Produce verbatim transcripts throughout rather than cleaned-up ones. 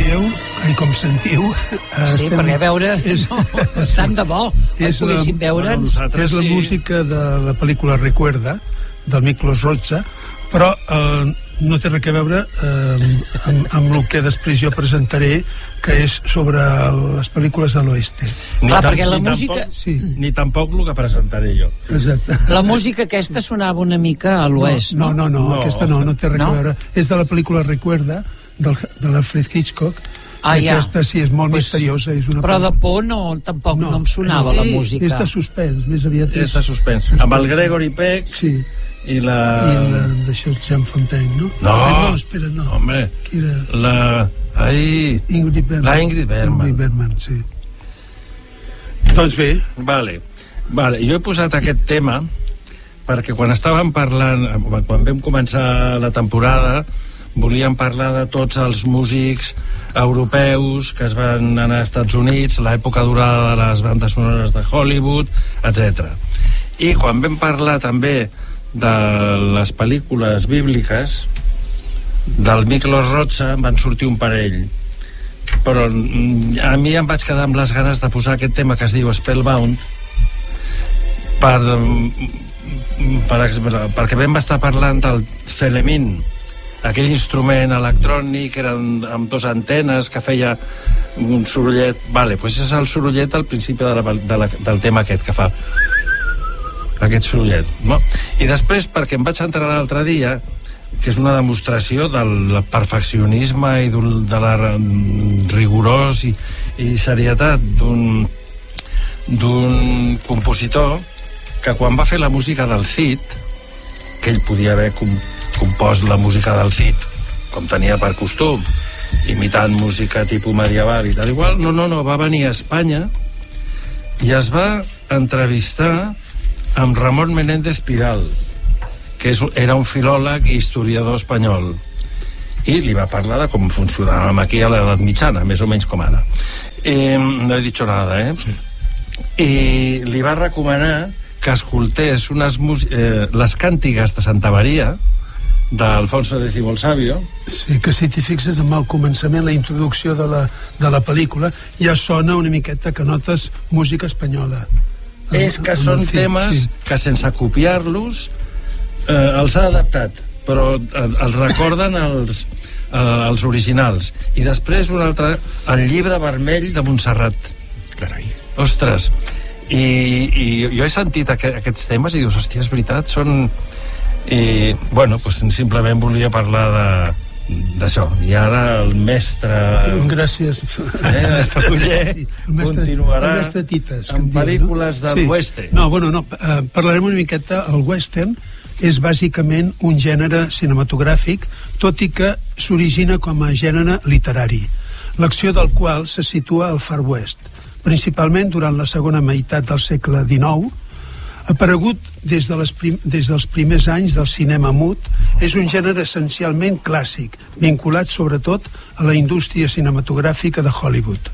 veieu, ai, com sentiu... Sí, estem... perquè veure... És... No, tant de bo, el poguéssim veure'ns. És la música de la pel·lícula Recuerda, del Miklos Rozsa, però eh, no té res a veure eh, amb, amb el que després jo presentaré, que és sobre les pel·lícules de l'oeste. Clar, perquè la música... Tampoc, sí. Ni tampoc el que presentaré jo. Exacte. La música aquesta sonava una mica a l'oest, no? No, no, no, no. aquesta no, no té res no? a veure. És de la pel·lícula Recuerda, del, de l'Alfred Hitchcock. Ah, ja. Aquesta sí, és molt pues, misteriosa. És una però de por no, tampoc no, no em sonava sí, la música. És de suspens, més aviat és... És de suspens. suspens. Amb el Gregory Peck... Sí. I la... I la d'això, Jean Fontaine, no? No, Ai, no, espera, no. Home, qui era? la... Ai... Ingrid Bergman. La Ingrid Bergman. Ingrid Bergman, sí. Doncs bé. Vale. Vale, jo he posat aquest tema perquè quan estàvem parlant, quan vam començar la temporada, volíem parlar de tots els músics europeus que es van anar als Estats Units, l'època durada de les bandes sonores de Hollywood, etcètera. I quan vam parlar també de les pel·lícules bíbliques, del Miklos Rozsa van sortir un parell, però a mi em vaig quedar amb les ganes de posar aquest tema que es diu Spellbound per, per exemple, perquè vam estar parlant del Theremin, aquell instrument electrònic que eren amb dos antenes que feia un sorollet. Vale, doncs és el sorollet al principi de la, de la, del tema aquest que fa aquest sorollet, no? I després, perquè em vaig entrar l'altre dia, que és una demostració del perfeccionisme i de la rigorós i, i serietat d'un d'un compositor que quan va fer la música del Cid, que ell podia haver com, compost la música del Cid com tenia per costum, imitant música tipus medieval i tal igual, no, no, no, va venir a Espanya i es va entrevistar amb Ramon Menéndez Pidal, que és, era un filòleg i historiador espanyol, i li va parlar de com funcionàvem aquí a l'edat mitjana, més o menys com ara. Eh, no he dit nada, eh? Sí. I li va recomanar que escoltés unes eh, les càntigues de Santa Maria d'Alfonso X el Sabio. Sí, que si t'hi fixes amb el començament, la introducció de la, de la pel·lícula, ja sona una miqueta que notes música espanyola. És que són temes sí. que sense copiar-los eh, els ha adaptat, però eh, els recorden els, eh, els originals. I després un altre, el Llibre Vermell de Montserrat. Carai. Ostres, i, i jo he sentit aqu aquests temes i dius, hòstia, és veritat, són... I, bueno, doncs simplement volia parlar de d'això, i ara el mestre gràcies eh, mestre Culler sí, mestre, continuarà el mestre Tites, amb pel·lícules no? del sí. western. No, bueno, no, eh, parlarem una miqueta. El western és bàsicament un gènere cinematogràfic, tot i que s'origina com a gènere literari, l'acció del qual se situa al Far West, principalment durant la segona meitat del segle dinou. Aparegut des, de les prim des dels primers anys del cinema mut, és un gènere essencialment clàssic, vinculat sobretot a la indústria cinematogràfica de Hollywood.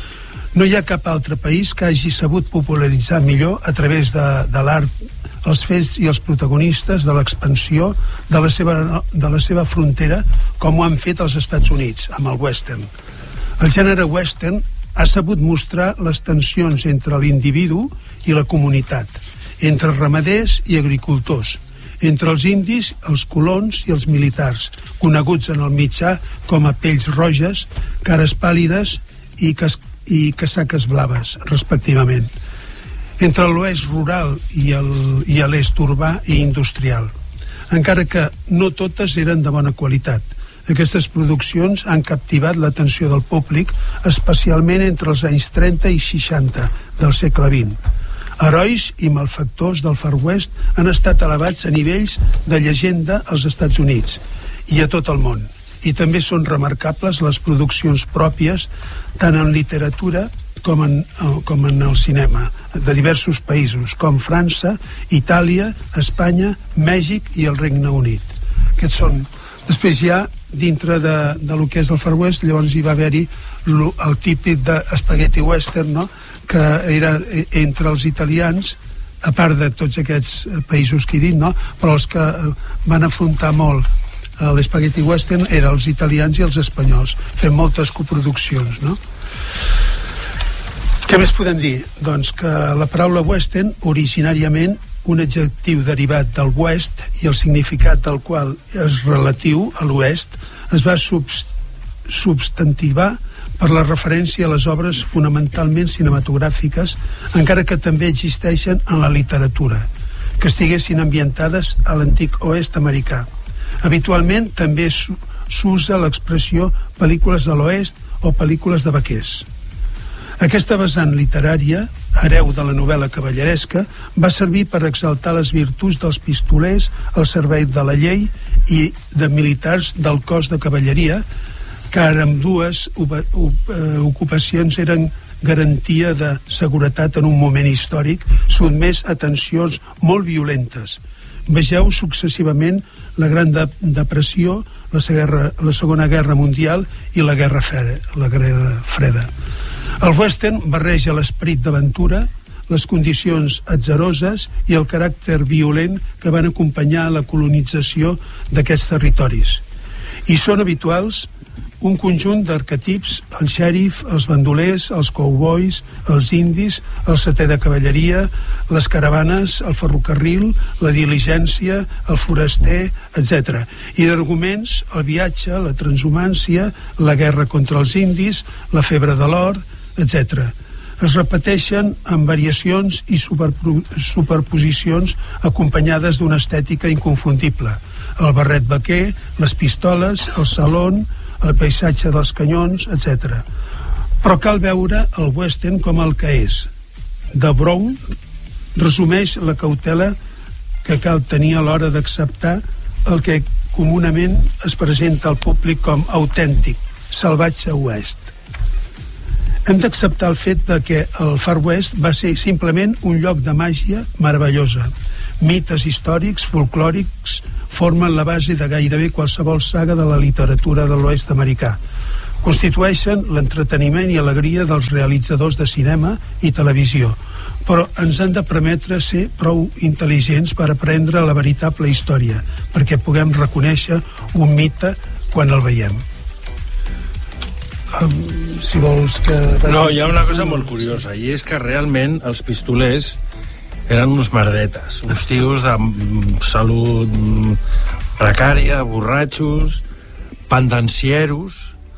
No hi ha cap altre país que hagi sabut popularitzar millor a través de, de l'art, els fets i els protagonistes de l'expansió de, la seva, de la seva frontera, com ho han fet els Estats Units amb el western. El gènere western ha sabut mostrar les tensions entre l'individu i la comunitat, entre ramaders i agricultors, entre els indis, els colons i els militars, coneguts en el mitjà com a pells roges, cares pàl·lides i, cas i casaques blaves, respectivament, entre l'oest rural i l'est urbà i industrial. Encara que no totes eren de bona qualitat, aquestes produccions han captivat l'atenció del públic, especialment entre els anys trenta i seixanta del segle vint. Herois i malfactors del Far West han estat elevats a nivells de llegenda als Estats Units i a tot el món. I també són remarcables les produccions pròpies, tant en literatura com en, com en el cinema, de diversos països, com França, Itàlia, Espanya, Mèxic i el Regne Unit. Aquests són... Després ja, dintre de, de lo que és el Far West, llavors hi va haver-hi el típic d'espagueti western, no?, que era entre els italians, a part de tots aquests països que he dit, no?, però els que van afrontar molt l'Spaghetti Western eren els italians i els espanyols, fent moltes coproduccions, no? Què més podem dir? Doncs que la paraula western, originàriament un adjectiu derivat del west i el significat del qual és relatiu a l'oest, es va subst substantivar per la referència a les obres fonamentalment cinematogràfiques, encara que també existeixen en la literatura, que estiguessin ambientades a l'antic oest americà. Habitualment també s'usa l'expressió pel·lícules de l'oest o pel·lícules de vaquers. Aquesta vessant literària, hereu de la novel·la cavalleresca, va servir per exaltar les virtuts dels pistolers al servei de la llei i de militars del cos de cavalleria, que ambdues ocupacions eren garantia de seguretat en un moment històric sotmès a tensions molt violentes. Vegeu successivament la Gran Depressió, la, guerra, la Segona Guerra Mundial i la Guerra Freda. La Guerra Freda. El western barreja l'esperit d'aventura, les condicions atzaroses i el caràcter violent que van acompanyar la colonització d'aquests territoris. I són habituals un conjunt d'arquetips: el xèrif, els bandolers, els cowboys, els indis, el setè de cavalleria, les caravanes, el ferrocarril, la diligència, el foraster, etcètera. I d'arguments: el viatge, la transhumància, la guerra contra els indis, la febre de l'or, etcètera. Es repeteixen amb variacions i superposicions acompanyades d'una estètica inconfundible: el barret vaquer, les pistoles, el salon, el paisatge dels canyons, etcètera. Però cal veure el western com el que és. De Brown resumeix la cautela que cal tenir a l'hora d'acceptar el que comunament es presenta al públic com autèntic, salvatge oest. Hem d'acceptar el fet de que el Far West va ser simplement un lloc de màgia meravellosa. Mites històrics, folclòrics, formen la base de gairebé qualsevol saga de la literatura de l'oest americà. Constitueixen l'entreteniment i alegria dels realitzadors de cinema i televisió, però ens han de permetre ser prou intel·ligents per aprendre la veritable història, perquè puguem reconèixer un mite quan el veiem. Um, si vols que... No, hi ha una cosa molt curiosa, i és que realment els pistolers eren uns merdetes, uns tios de salut precària, borratxos, pendencieros,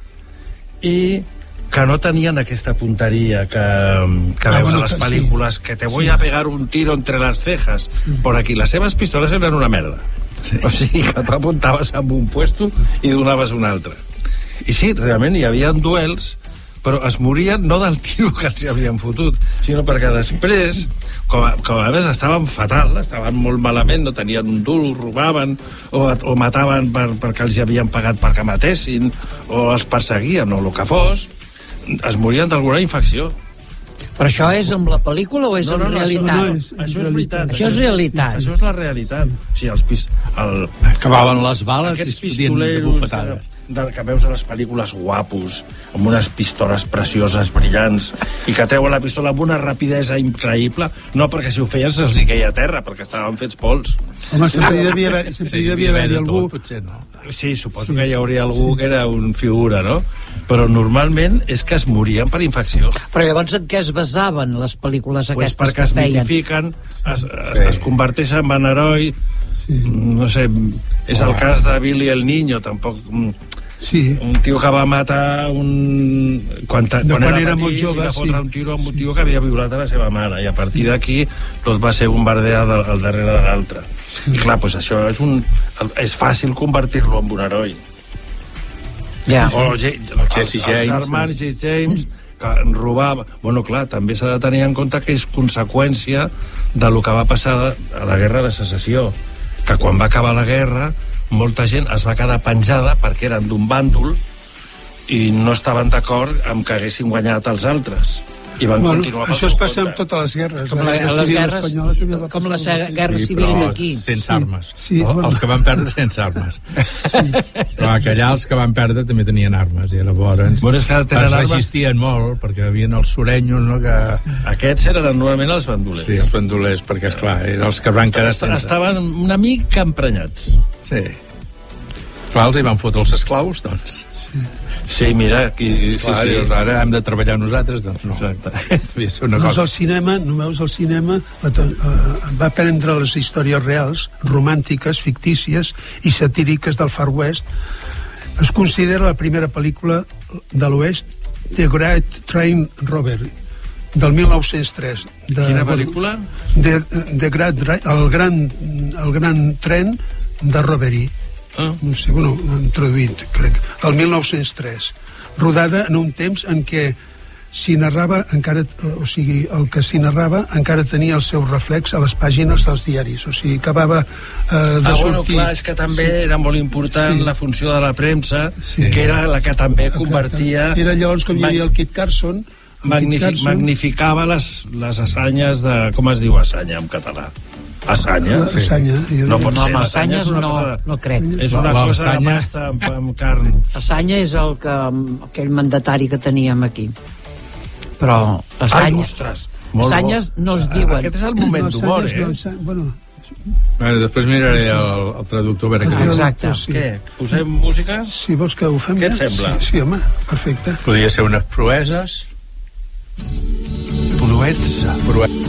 i que no tenien aquesta punteria que, que ah, veus bueno, a les pel·lícules, sí. Que te voy sí. a pegar un tiro entre las cejas. Sí. Por aquí, les seves pistoles eren una merda. Sí. O sigui, que tu apuntaves amb un puesto i donaves un altre. I sí, realment hi havia duels, però es morien no del tiro que els havien fotut, sinó perquè després, com a, com a més estaven fatal, estaven molt malament, no tenien un duro, robaven o, o mataven per, perquè els havien pagat perquè matessin, o els perseguien o el que fos, es morien d'alguna infecció. Però això és amb la pel·lícula o és no, no, no, realitat? Això, no, és, això és veritat. Això és realitat. Això és la realitat. O sigui, els pis, el, acabaven les bales i es podien de bufetades. De, que veus a les pel·lícules guapos, amb unes pistoles precioses, brillants, i que treuen la pistola amb una rapidesa increïble, no perquè si ho feien se'ls hi queia a terra, perquè estaven fets pols. Home, sempre hi devia haver, sempre hi devia haver algú... Potser no. Sí, suposo que hi hauria algú que era un figura, no? Però normalment és que es morien per infecció. Però llavors en què es basaven les pel·lícules pues aquestes que feien? Perquè es mitifiquen, es, es, sí. es converteixen en heroi, sí. No sé, és oh. el cas de Billy el Niño, tampoc... Sí. Un tio que va matar un... quan, ta... quan, quan era, era petit, molt jove, i va fotre sí. un tiro amb un tio que havia violat a la seva mare, i a partir d'aquí tot va ser bombardeat al darrere de l'altre. Sí. I clar, doncs això és un... és fàcil convertir-lo en un heroi. Ja. O el, el, el Jesse James, els germans Jesse James, que robava... Bueno, clar, també s'ha de tenir en compte que és conseqüència de lo que va passar a la Guerra de Secessió, que quan va acabar la guerra molta gent es va quedar penjada perquè eren d'un bàndol i no estaven d'acord amb que haguessin guanyat els altres i van bueno, continuar. Això es passa amb totes les guerres. Com, la, la, les guerres, com la guerra sí, civil d'aquí. Sense armes. Sí, sí, no? bueno. Els que van perdre sense armes. Sí. Però que allà els que van perdre també tenien armes i llavors bueno, es, que es resistien molt perquè hi havia els surenyos, no? Que... Aquests eren normalment els bandolers. Sí, els bandolers, perquè esclar, eren els que van quedar sense. Estaven una mica emprenyats. Sí. quals hi van fotre els esclaus, doncs. Sí, sí mira, aquí, clar, sí, sí. Ara hem de treballar nosaltres, doncs no. Exacte. Una doncs el cinema, no veus, el cinema va prendre les històries reals, romàntiques, fictícies i satíriques del Far West. Es considera la primera pel·lícula de l'Oest, The Great Train Robbery, del mil nou-cents tres. De, Quina pel·lícula? De, de Great, el, gran, el gran tren de Robbery. Ah. No sé, bueno, ho han traduït, crec. El mil nou-cents tres. Rodada en un temps en què s'hi narrava encara, o sigui, el que s'hi narrava encara tenia el seu reflex a les pàgines dels diaris, o sigui, acabava eh, de ah, sortir... bueno, clar, és que també sí. Era molt important sí. La funció de la premsa, sí. Que era la que també convertia... Era llavors com hi havia el Kit Carson... El Magnific, Kit Carson... Magnificava les, les assanyes de... Com es diu assanya en català? Assanya? Sí. Assanya. No pot no, ser. Assanyes no, cosa, no crec. És una la, cosa assanya... pasta amb, amb carn. Assanya és el que, aquell mandatari que teníem aquí. Però Assanya... Ai, ostres! Assanyes no es diuen. Aquest és el moment d'humor, eh? No, bueno... Bueno, després miraré el, el traductor a veure què diu. Exacte. Sí. Què? Posem música? Si vols que ho fem... Què et sembla? Sí, sí, home, perfecte. Podria ser unes proeses. Proets. Proeses.